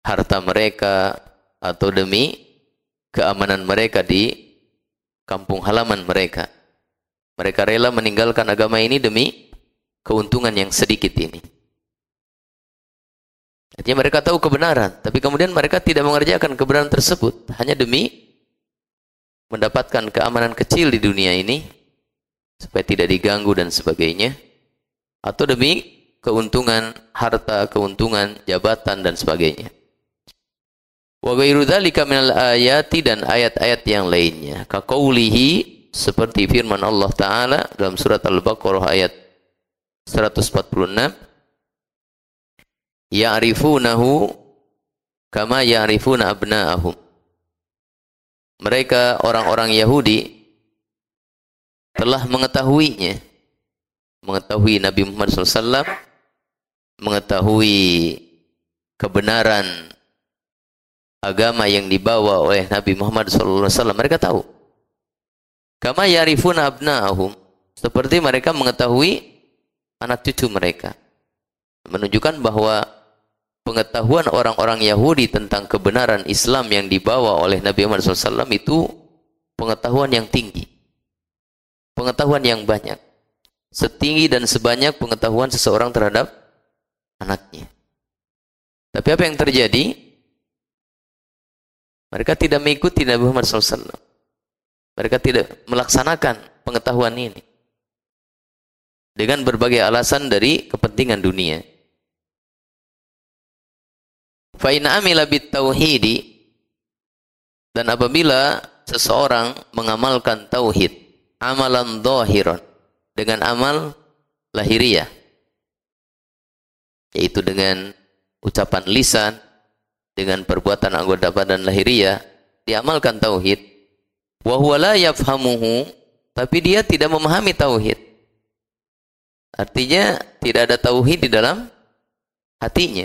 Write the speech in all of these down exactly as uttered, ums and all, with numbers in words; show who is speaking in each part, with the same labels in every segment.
Speaker 1: harta mereka atau demi keamanan mereka di kampung halaman mereka. Mereka rela meninggalkan agama ini demi keuntungan yang sedikit ini. Artinya mereka tahu kebenaran, tapi kemudian mereka tidak mengerjakan kebenaran tersebut hanya demi mendapatkan keamanan kecil di dunia ini supaya tidak diganggu dan sebagainya, atau demi keuntungan harta, keuntungan jabatan dan sebagainya. Wa ghairu dzalika minal ayati, dan ayat-ayat yang lainnya. Ka qaulihi, seperti firman Allah Ta'ala dalam surat Al-Baqarah ayat seratus empat puluh enam, ya'rifunahu kama ya'rifuna abna'ahum. Mereka orang-orang Yahudi telah mengetahuinya, mengetahui Nabi Muhammad shallallahu alaihi wasallam, mengetahui kebenaran agama yang dibawa oleh Nabi Muhammad shallallahu alaihi wasallam. Mereka tahu. Kama ya'rifuna abna'ahum, seperti mereka mengetahui anak cucu mereka. Menunjukkan bahwa pengetahuan orang-orang Yahudi tentang kebenaran Islam yang dibawa oleh Nabi Muhammad shallallahu alaihi wasallam itu pengetahuan yang tinggi, pengetahuan yang banyak, setinggi dan sebanyak pengetahuan seseorang terhadap anaknya. Tapi apa yang terjadi? Mereka tidak mengikuti Nabi Muhammad shallallahu alaihi wasallam. Mereka tidak melaksanakan pengetahuan ini dengan berbagai alasan dari kepentingan dunia. Fa in amila bit tauhidi, dan apabila seseorang mengamalkan tauhid, amalan dhahiran, dengan amal lahiriah, yaitu dengan ucapan lisan, dengan perbuatan anggota badan lahiriah, diamalkan tauhid, wa huwa la yafhamuhu, tapi dia tidak memahami tauhid. Artinya tidak ada tauhid di dalam hatinya.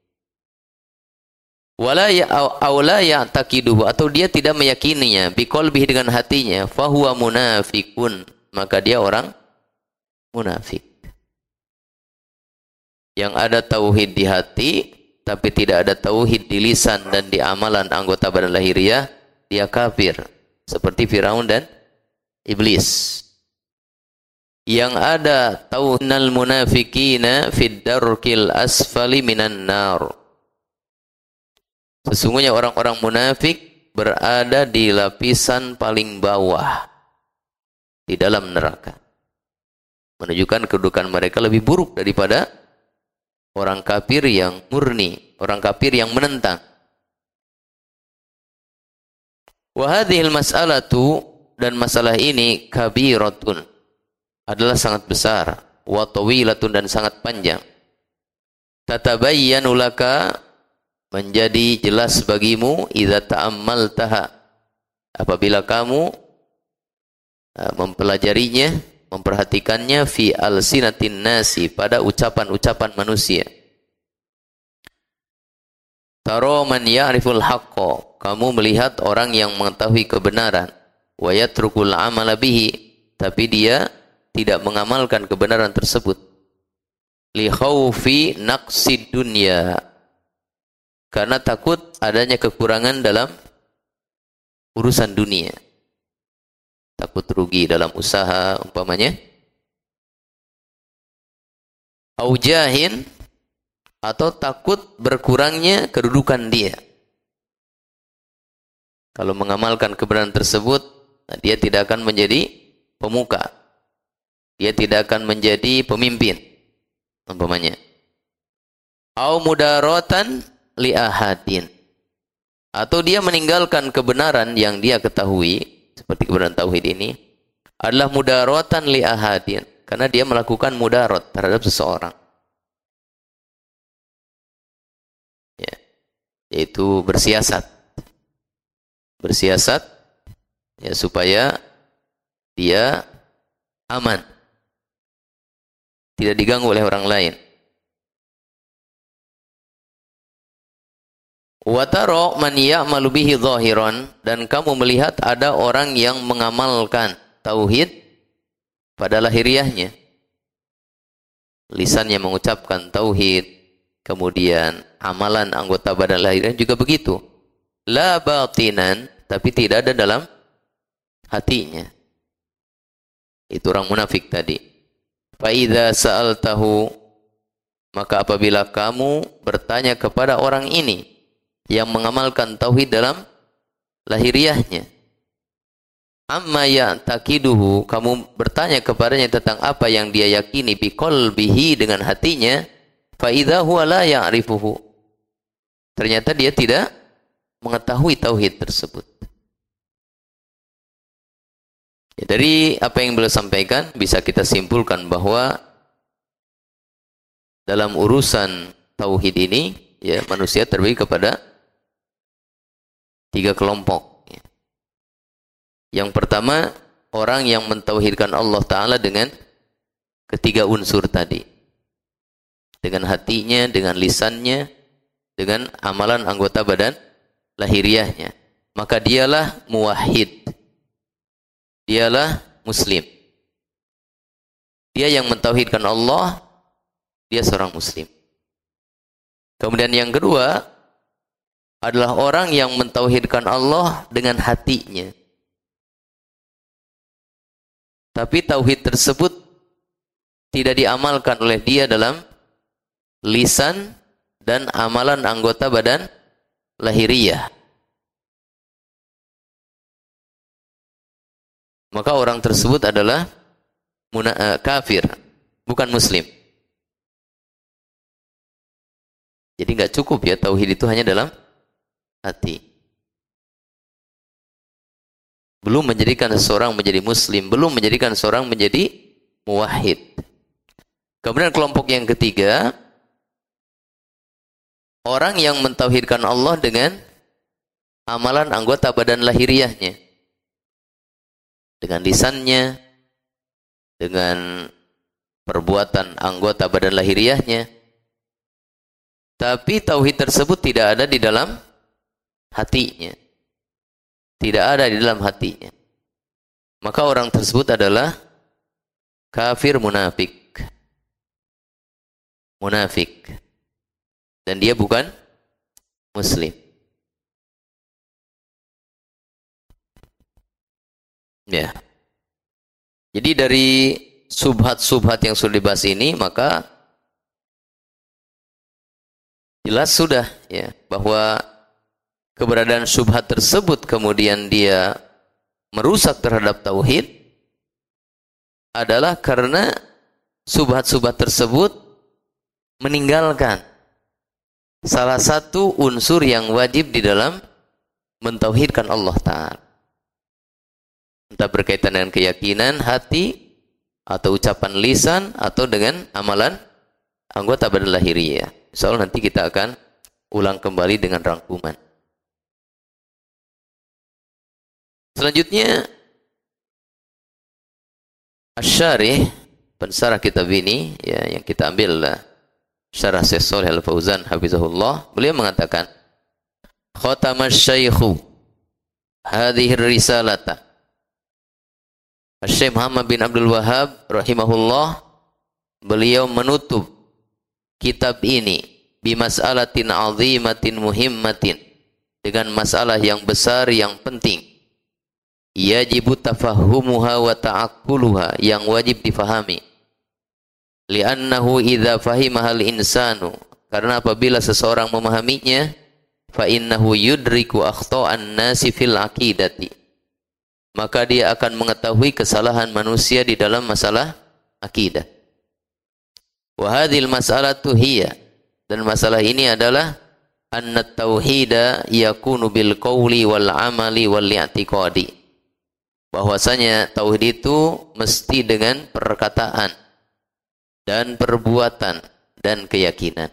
Speaker 1: Wala ya aula ya'taqiduhu, atau dia tidak meyakininya, biqalbihi, dengan hatinya, fahuwa munafiqun, maka dia orang munafik. Yang ada tauhid di hati tapi tidak ada tauhid di lisan dan di amalan anggota badan lahiriah, dia kafir, seperti Firaun dan iblis. Yang ada tauhidul munafiqina fid darkil asfali minan nar, sesungguhnya orang-orang munafik berada di lapisan paling bawah di dalam neraka. Menunjukkan kedudukan mereka lebih buruk daripada orang kafir yang murni, orang kafir yang menentang. Wa hadhil mas'alatu, dan masalah ini, kabiratun, adalah sangat besar, wa tawilatun, dan sangat panjang. Tatabayyanu laka, menjadi jelas bagimu, idza ta'ammaltaha, apabila kamu uh, mempelajarinya, memperhatikannya, fi alsinatin nasi, pada ucapan-ucapan manusia. Taro man ya'riful haqqo, kamu melihat orang yang mengetahui kebenaran, wa yatrukul amala bihi, tapi dia tidak mengamalkan kebenaran tersebut. Li khaufi naqsid dunya, karena takut adanya kekurangan dalam urusan dunia. Takut rugi dalam usaha umpamanya. Au jahin, atau takut berkurangnya kedudukan dia. Kalau mengamalkan kebenaran tersebut, nah dia tidak akan menjadi pemuka. Dia tidak akan menjadi pemimpin umpamanya. Au mudaratan li ahadin, atau dia meninggalkan kebenaran yang dia ketahui, seperti kebenaran tauhid ini, adalah mudaratan li ahadin, karena dia melakukan mudarat terhadap seseorang, ya, yaitu bersiasat, bersiasat, ya, supaya dia aman, tidak diganggu oleh orang lain. Wa tara man ya'malu bihi zahiran, dan kamu melihat ada orang yang mengamalkan tauhid pada lahiriahnya. Lisannya mengucapkan tauhid, kemudian amalan anggota badan lahirnya juga begitu. La batinan, tapi tidak ada dalam hatinya. Itu orang munafik tadi. Fa idza sa'altahu, maka apabila kamu bertanya kepada orang ini yang mengamalkan tauhid dalam lahiriahnya, amma ya'taqiduhu, kamu bertanya kepadanya tentang apa yang dia yakini bi qalbihi, dengan hatinya, fa idza huwa la ya'rifuhu, ternyata dia tidak mengetahui tauhid tersebut. Ya, dari apa yang beliau sampaikan bisa kita simpulkan bahwa dalam urusan tauhid ini, ya, manusia terbagi kepada tiga kelompok. Ya. Yang pertama, orang yang mentauhidkan Allah Ta'ala dengan ketiga unsur tadi. Dengan hatinya, dengan lisannya, dengan amalan anggota badan lahiriahnya. Maka dialah muwahhid. Dialah muslim. Dia yang mentauhidkan Allah, dia seorang muslim. Kemudian yang kedua adalah orang yang mentauhidkan Allah dengan hatinya. Tapi tauhid tersebut tidak diamalkan oleh dia dalam lisan dan amalan anggota badan lahiriah. Maka orang tersebut adalah muna, uh, kafir, bukan muslim. Jadi nggak cukup ya tauhid itu hanya dalam hati. Belum menjadikan seseorang menjadi muslim, belum menjadikan seseorang menjadi muwahhid. Kemudian kelompok yang ketiga, orang yang mentauhidkan Allah dengan amalan anggota badan lahiriahnya. Dengan lisannya, dengan perbuatan anggota badan lahiriahnya. Tapi tauhid tersebut tidak ada di dalam hatinya. Tidak ada di dalam hatinya. Maka orang tersebut adalah kafir munafik. Munafik. Dan dia bukan muslim. Ya. Jadi dari subhat-subhat yang sudah dibahas ini, maka jelas sudah ya bahwa keberadaan subhat tersebut kemudian dia merusak terhadap tauhid adalah karena subhat-subhat tersebut meninggalkan salah satu unsur yang wajib di dalam mentauhidkan Allah Ta'ala. Entah berkaitan dengan keyakinan hati, atau ucapan lisan, atau dengan amalan anggota badan lahiriah. Insyaallah nanti kita akan ulang kembali dengan rangkuman. Selanjutnya, Asy-Syarih, pensarah kitab ini, ya, yang kita ambil lah Syarah Syekh Shalih Al-Fauzan hafizahullah, beliau mengatakan, khatama asy-syaikhu hadhihi risalata. Syekh Muhammad bin Abdul Wahhab rahimahullah, beliau menutup kitab ini bimas'alatin 'azimatin muhimmatin, dengan masalah yang besar yang penting. Yajibu tafahumuha wa ta'aqquluha, yang wajib difahami. Li'annahu idza fahimahal insanu, karena apabila seseorang memahaminya, fa innahu yudriku akhta'an nasi fil aqidati, maka dia akan mengetahui kesalahan manusia di dalam masalah akidah. Wa hadhil mas'alatu hiya, dan masalah ini adalah anna tauhida yakunu bil qawli wal amali wal i'tiqadi, bahwasanya tauhid itu mesti dengan perkataan dan perbuatan dan keyakinan.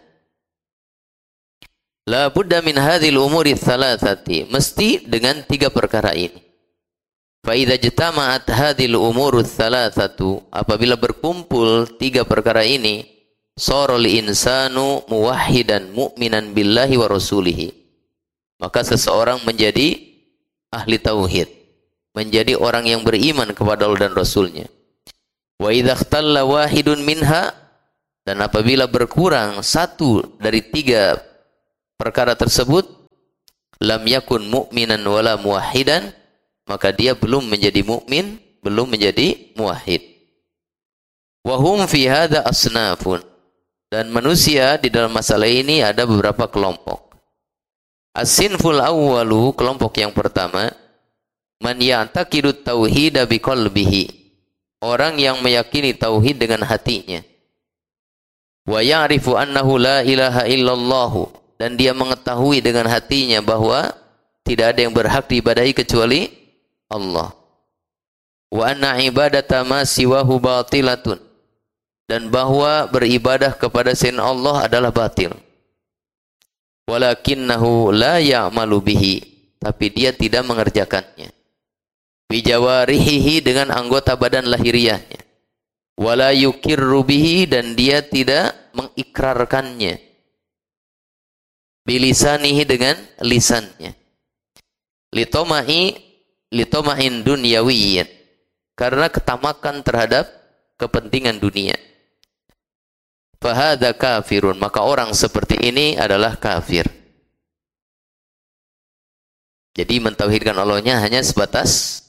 Speaker 1: La budda min hadhil umuri tsalatsati, mesti dengan tiga perkara ini. Fa idza jama'at hadhil umuru tsalatsatu, apabila berkumpul tiga perkara ini, sarul insanu muwahhidan mu'minan billahi wa rasulihi, maka seseorang menjadi ahli tauhid, menjadi orang yang beriman kepada Allah dan Rasulnya. Wa idza ikhtalla wahidun minha, Dan apabila berkurang satu dari tiga perkara tersebut, lam yakun mu'minan wala muwahhidan, maka dia belum menjadi mukmin, belum menjadi muwahhid. Wa hum fi hadza asnafun. Dan manusia di dalam masalah ini ada beberapa kelompok. As-sinful awwalu, kelompok yang pertama, man ya'taqidu tauhida biqalbihi. Orang yang meyakini tauhid dengan hatinya. Wa ya'rifu annahu la ilaha illallah, dan dia mengetahui dengan hatinya bahwa tidak ada yang berhak diibadahi kecuali Allah. Wa anna ibadata ma siwahu batilatun, dan bahwa beribadah kepada selain Allah adalah batil. Walakinnahu la ya'malu bihi, tapi dia tidak mengerjakannya. Bijawarihi, dengan anggota badan lahiriahnya. Wala yukirru bihi, dan dia tidak mengikrarkannya. Bilisanihi, dengan lisannya. Litoma'i litoma'in dunyawiyyan, karena ketamakan terhadap kepentingan dunia. Fahadha kafirun, maka orang seperti ini adalah kafir. Jadi mentauhidkan Allahnya hanya sebatas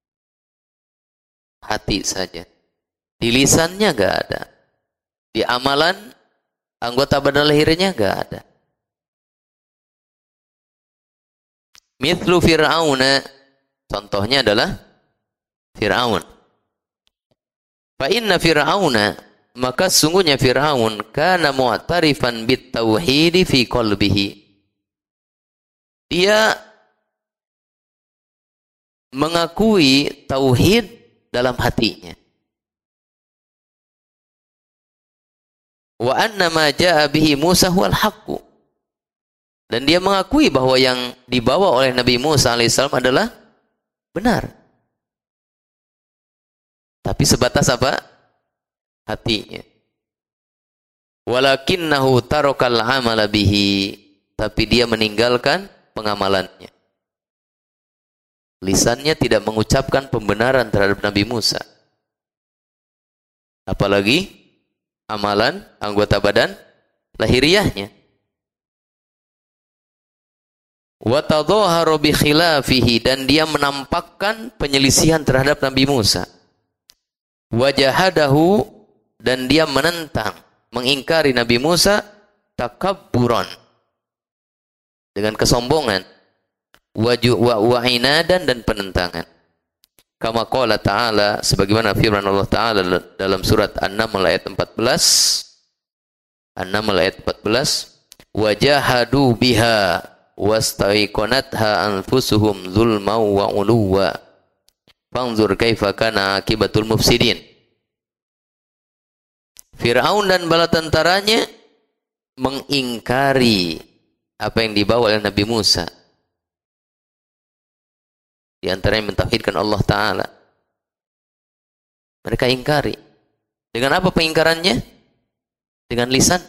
Speaker 1: hati saja. Di lisannya enggak ada. Di amalan anggota badan lahirnya enggak ada. Mithlu Fir'auna, contohnya adalah Fir'aun. Fa inna Fir'auna, maka sungguhnya Fir'aun kana mu'tarifan bit tauhid fi qalbihi. Dia mengakui tauhid dalam hatinya. Wa anna ma jaa bihi Musa huwal haqqu. Dan dia mengakui bahwa yang dibawa oleh Nabi Musa alaihissalam adalah benar. Tapi sebatas apa? Hatinya. Walakinnahu tarakal amala bihi, tapi dia meninggalkan pengamalannya. Lisannya tidak mengucapkan pembenaran terhadap Nabi Musa. Apalagi amalan anggota badan lahiriahnya. Wa tadhaharu bi khilafihi, dan dia menampakkan penyelisihan terhadap Nabi Musa. Wa jahadahu, dan dia menentang, mengingkari Nabi Musa takabburan, dengan kesombongan, wa wa inadan, dan penentangan. Kama qala ta'ala, sebagaimana firman Allah Ta'ala dalam surat An-Naml ayat empat belas. An-Naml ayat empat belas, wa jahadu biha wastaiqanatha anfusuhum zulman wa uluwa fanzur kaifa kana akibatul mufsidin. Fir'aun dan bala tentaranya mengingkari apa yang dibawa oleh Nabi Musa. Di antaranya mentauhidkan Allah Ta'ala. Mereka ingkari. Dengan apa pengingkarannya? Dengan lisan.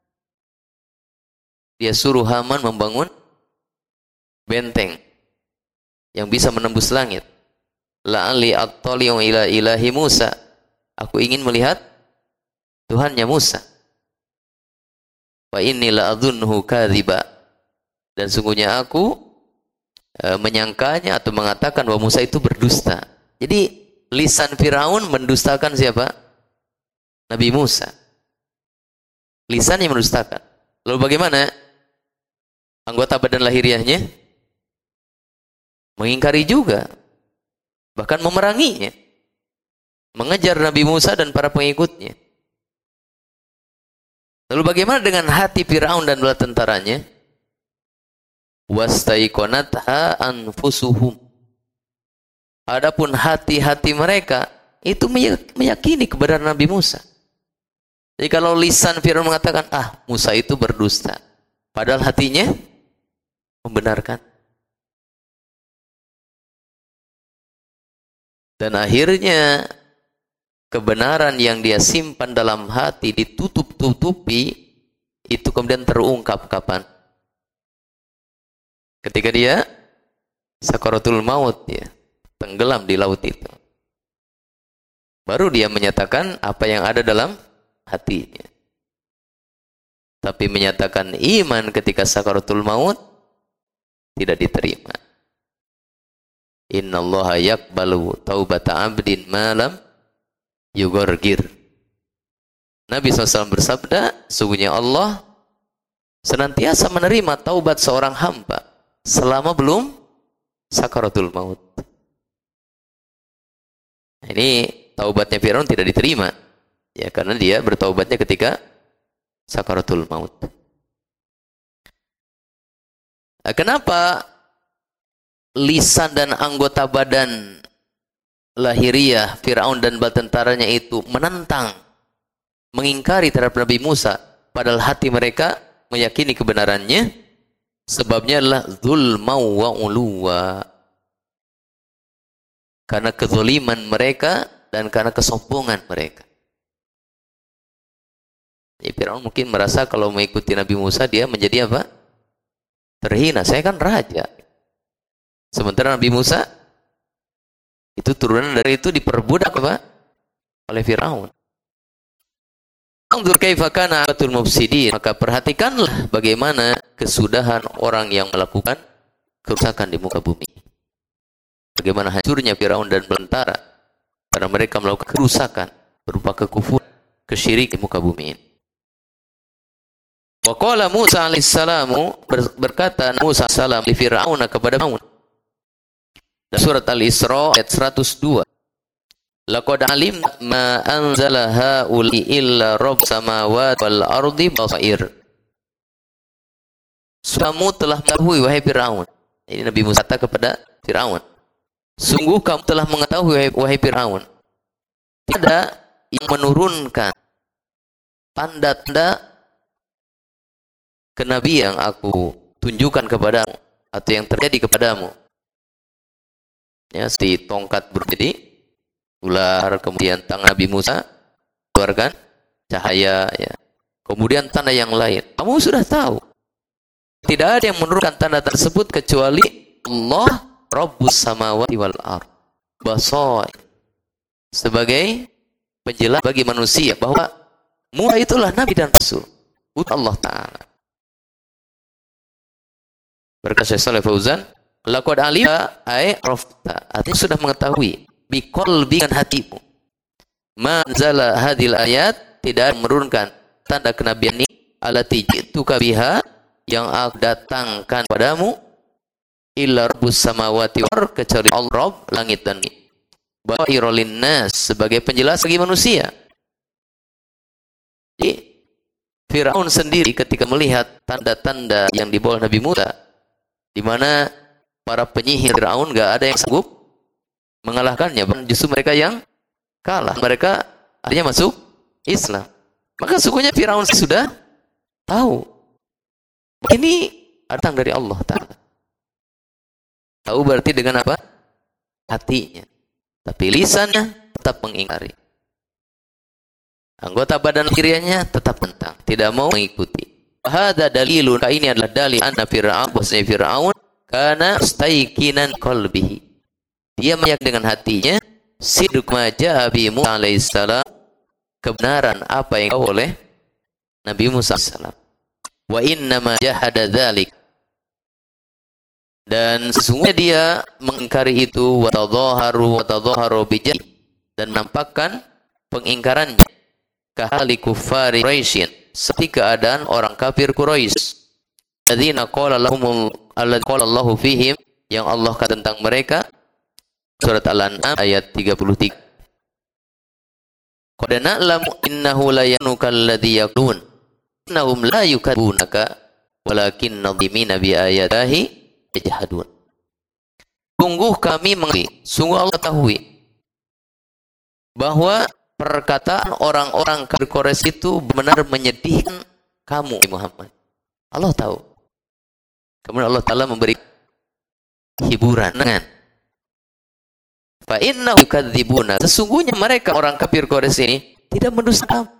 Speaker 1: Dia suruh Haman membangun benteng yang bisa menembus langit. La'ali attali'u ila ilahi Musa. Aku ingin melihat Tuhannya Musa. Wa inni la'adhunhu kadhiba. Dan sungguhnya aku e, menyangkanya atau mengatakan bahwa Musa itu berdusta. Jadi lisan Firaun mendustakan siapa? Nabi Musa. Lisannya mendustakan. Lalu bagaimana anggota badan lahiriahnya? Mengingkari juga, bahkan memeranginya, mengejar Nabi Musa dan para pengikutnya. Lalu bagaimana dengan hati Fir'aun dan bala tentaranya? Wastaiqanatha anfusuhum. Adapun hati-hati mereka itu meyakini kebenaran Nabi Musa. Jadi kalau lisan Fir'aun mengatakan, ah Musa itu berdusta, padahal hatinya membenarkan. Dan akhirnya kebenaran yang dia simpan dalam hati ditutup-tutupi, itu kemudian terungkap kapan? Ketika dia sakaratul maut, ya, tenggelam di laut itu. Baru dia menyatakan apa yang ada dalam hatinya. tapi menyatakan iman ketika sakaratul maut tidak diterima. Innallaha yaqbalu taubata 'abdin ma lam yughargir. Nabi shallallahu alaihi wasallam bersabda, sungguhnya Allah senantiasa menerima taubat seorang hamba selama belum sakaratul maut. Ini taubatnya Firaun tidak diterima, ya karena dia bertaubatnya ketika sakaratul maut. Nah, kenapa lisan dan anggota badan lahiriah Firaun dan bala tentaranya itu menentang, mengingkari terhadap Nabi Musa, padahal hati mereka meyakini kebenarannya? Sebabnya adalah zulmau wa uluwa, karena kezaliman mereka dan karena kesombongan mereka. Ya, Firaun mungkin merasa kalau mengikuti Nabi Musa dia menjadi apa? Terhina. Saya kan raja. Sementara Nabi Musa itu turunan dari itu diperbudak apa? Oleh Firaun. Anzur kaifa kana abatul mufsidin. Maka perhatikanlah bagaimana kesudahan orang yang melakukan kerusakan di muka bumi. Bagaimana hancurnya Firaun dan bentara karena mereka melakukan kerusakan berupa kekufuran, kesyirik di muka bumi ini. Wa qala Musa alaihissalam, berkata Musa alaihissalam li Fir'aun kepada Firaun. Dalam surat Al-Isra ayat seratus dua. Laqad alim ma anzala hauli illa rabb samawati wal ardi basair. Kamu telah mengetahui wahai Fir'aun. Ini Nabi Musa kata kepada Fir'aun. Sungguh kamu telah mengetahui wahai Fir'aun. Tidak yang menurunkan tanda-tanda kenabian yang aku tunjukkan kepadamu atau yang terjadi kepadamu. Ya, seperti tongkat berjadi ular, kemudian tangan Nabi Musa keluarkan cahaya, ya. Kemudian tanda yang lain. Kamu sudah tahu. Tidak ada yang menurunkan tanda tersebut kecuali Allah Rabbus samawati wal ard. Basair. Sebagai penjelas bagi manusia bahwa Musa itulah nabi dan rasul Allah Ta'ala. Berkata Syekh Shalih Fauzan, laqad alima ay rafta, artinya sudah mengetahui biqalbi dengan hatimu. Ma anzala hadil ayat, tidak menurunkan tanda kenabian ini allati ji'tuka biha, yang aku datangkan padamu, illa rabbus samawati wal ard, kecuali Allah Rabb langit dan bumi. Bawairul linnas, sebagai penjelas bagi manusia. Jadi Firaun sendiri ketika melihat tanda-tanda yang dibawa Nabi Musa, di mana para penyihir Firaun enggak ada yang sanggup mengalahkannya, justru mereka yang kalah. Mereka akhirnya masuk Islam. Maka sungguhnya Firaun sudah tahu ini datang dari Allah Ta'ala. Tahu berarti dengan apa? Hatinya. Tapi lisannya tetap mengingkari. Anggota badan kiriannya tetap tentang, tidak mau mengikuti. Hada dalilun, ini adalah dalil anna Fir'aun, bahwasanya Fir'aun kana mustaiqinan qalbihi. Dia meyakini dengan hatinya sidq ma jaa bi Musa alaihissalam, kebenaran apa yang dibawa oleh Nabi Musa alaihissalam. Wa inna ma jahada dzalik, dan sesungguhnya dia mengingkari itu, wa tadhaharu wa tadhaharu bijah, dan menampakkan pengingkarannya kahali kuffari Quraisyin, seperti keadaan orang kafir Quraisy. Alladzina qala lahumul alladzi qala Allahu fihim, yang Allah kata tentang mereka, surat Al-An'am ayat tiga puluh tiga. Qad na'lamu innahu la yanuka alladzi yaqulun innahum la yukadzibunaka walakinna dhimina bi ayatihi yajhadun. Sungguh kami mengerti, sungguh Allah tahu bahwa perkataan orang-orang kafir Quraisy itu benar menyedihkan kamu Muhammad. Allah tahu. Kemudian Allah Ta'ala memberi hiburan dengan fa innahu yukadzibuna, sesungguhnya mereka orang kafir Quraisy ini tidak mendustakan kamu.